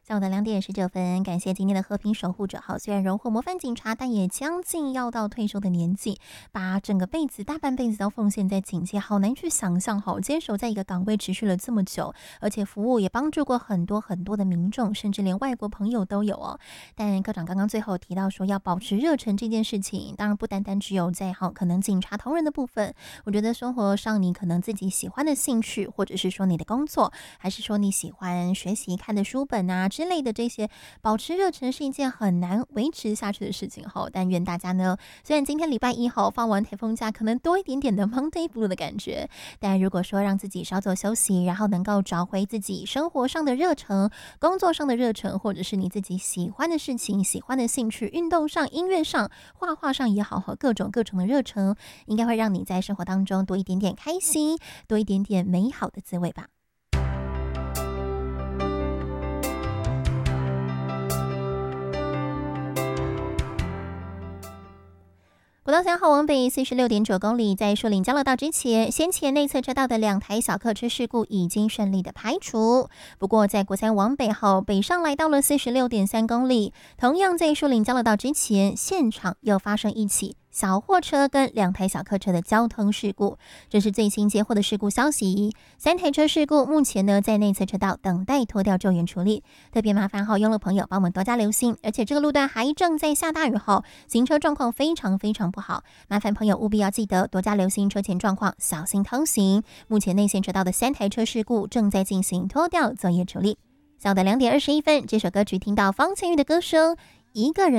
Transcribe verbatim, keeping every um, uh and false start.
下午的两点十九分，感谢今天的和平守护者。好，虽然荣获模范警察，但也将近要到退休的年纪，把整个辈子大半辈子都奉献在警界，好难去想象。好，坚守在一个岗位持续了这么久，而且服务也帮助过很多很多的民众，甚至连外国朋友都有哦。但科长刚刚最后提到说，要保持热忱这件事情，当然不单单只有在好可能警察同仁的部分，我觉得生活上你可能自己喜欢的兴趣，或者是说你的工作，还是说你喜欢学习看的书本啊。之类的这些，保持热忱是一件很难维持下去的事情哈。但愿大家呢，虽然今天礼拜一号放完台风假，可能多一点点的 Monday Blue 的感觉，但如果说让自己稍作休息，然后能够找回自己生活上的热忱、工作上的热忱，或者是你自己喜欢的事情、喜欢的兴趣、运动上、音乐上、画画上也好，和各种各种的热忱，应该会让你在生活当中多一点点开心，多一点点美好的滋味吧。国道三号往北四十六点九公里，在树林交流道之前，先前内侧车道的两台小客车事故已经顺利的排除。不过，在国三往北后，北上来到了四十六点三公里，同样在树林交流道之前，现场又发生一起小货车跟两台小客车的交通事故，这是最新接获的事故消息。三台车事故目前呢在内侧车道等待拖吊救援处理，特别麻烦好用路朋友帮我们多加留心，而且这个路段还正在下大雨后，行车状况非常非常不好，麻烦朋友务必要记得多加留心车前状况，小心通行。目前内线车道的三台车事故正在进行拖吊作业处理。下午的两点二十一分，这首歌曲听到方倩玉的歌声，一个人。